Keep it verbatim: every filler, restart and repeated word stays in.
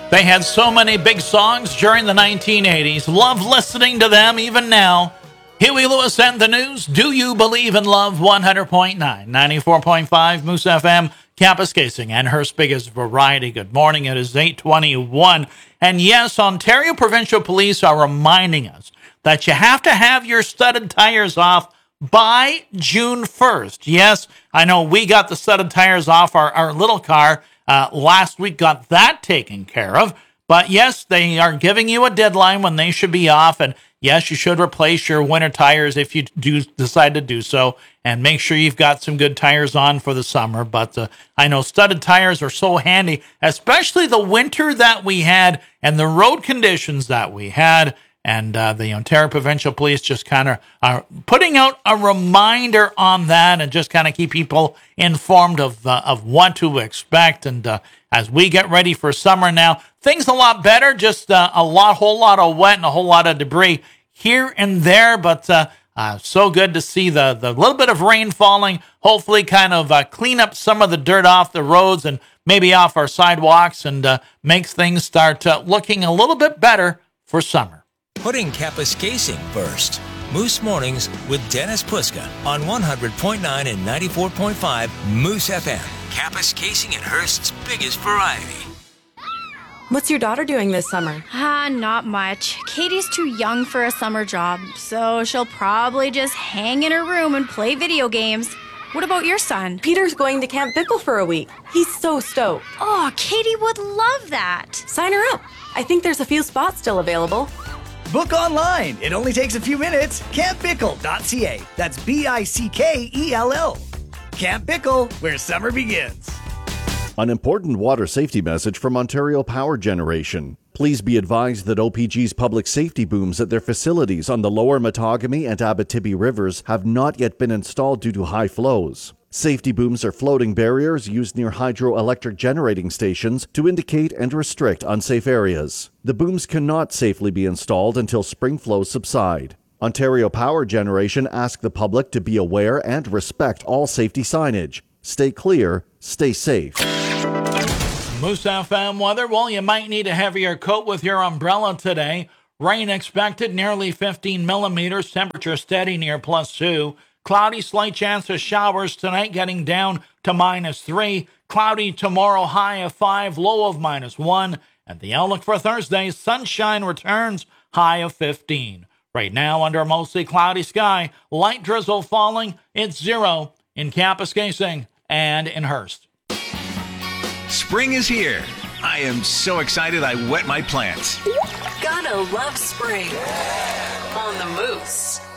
They had so many big songs during the nineteen eighties. Love listening to them even now. Huey Lewis and the News. Do You Believe in Love? one hundred point nine, ninety-four point five Moose F M, Campus Casing, and Hearst's biggest variety. Good morning. It is eight twenty-one. And yes, Ontario Provincial Police are reminding us that you have to have your studded tires off by June first. Yes, I know we got the studded tires off our, our little car uh, last week, got that taken care of. But yes, they are giving you a deadline when they should be off. And yes, you should replace your winter tires if you do decide to do so. And make sure you've got some good tires on for the summer. But uh, I know studded tires are so handy, especially the winter that we had and the road conditions that we had. And uh, the Ontario Provincial Police just kind of are putting out a reminder on that and just kind of keep people informed of uh, of what to expect. And uh, as we get ready for summer now, things a lot better, just uh, a lot, whole lot of wet and a whole lot of debris here and there. But uh, uh, so good to see the, the little bit of rain falling, hopefully kind of uh, clean up some of the dirt off the roads and maybe off our sidewalks and uh, makes things start uh, looking a little bit better for summer. Putting Campus Casing first. Moose Mornings with Dennis Puska on one hundred point nine and ninety-four point five Moose F M. Campus Casing and Hearst's biggest variety. What's your daughter doing this summer? Ah, not much. Katie's too young for a summer job, so she'll probably just hang in her room and play video games. What about your son? Peter's going to Camp Bickle for a week. He's so stoked. Oh, Katie would love that. Sign her up. I think there's a few spots still available. Book online. It only takes a few minutes. camp bickle dot c a. That's B I C K E L L. Camp Bickle, where summer begins. An important water safety message from Ontario Power Generation. Please be advised that O P G's public safety booms at their facilities on the lower Matagami and Abitibi rivers have not yet been installed due to high flows. Safety booms are floating barriers used near hydroelectric generating stations to indicate and restrict unsafe areas. The booms cannot safely be installed until spring flows subside. Ontario Power Generation asks the public to be aware and respect all safety signage. Stay clear, stay safe. Moose F M weather. Well, you might need a heavier coat with your umbrella today. Rain expected, nearly fifteen millimeters. Temperature steady near plus two. Cloudy, slight chance of showers tonight, getting down to minus three. Cloudy tomorrow, high of five, low of minus one. And the outlook for Thursday, sunshine returns, high of fifteen. Right now, under a mostly cloudy sky, light drizzle falling. It's zero in Campus Casing and in Hearst. Spring is here. I am so excited I wet my plants. Gotta love spring on the Moose.